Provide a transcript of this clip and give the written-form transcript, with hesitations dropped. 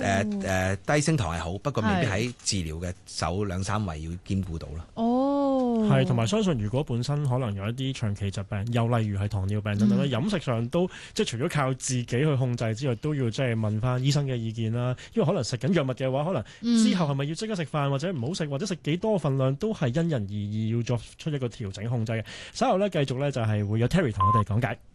低升糖係好，不過未必喺治療嘅首兩三位要兼顧到啦。 係，同埋相信如果本身可能有一啲長期疾病，又例如係糖尿病等等咧，飲食上都即係除咗靠自己去控制之外，都要即係問翻醫生嘅意見啦。因為可能食緊藥物嘅話，可能之後係咪要即刻食飯，或者唔好食，或者食幾多份量，都係因人而異，要作出一個調整控制嘅。稍後咧繼續咧就係會有 Terry 同我哋講解。